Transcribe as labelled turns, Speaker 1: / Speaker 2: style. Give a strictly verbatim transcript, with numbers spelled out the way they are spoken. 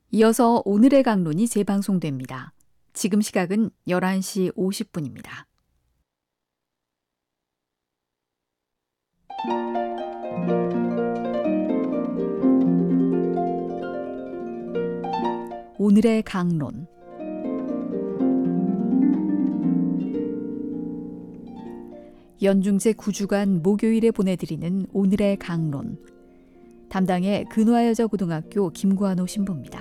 Speaker 1: 이어서 오늘의 강론이 재방송됩니다. 지금 시각은 열한 시 오십 분입니다. 오늘의 강론. 연중 제구 주간 목요일에 보내드리는 오늘의 강론. 담당의 근화여자고등학교 김구한호 신부입니다.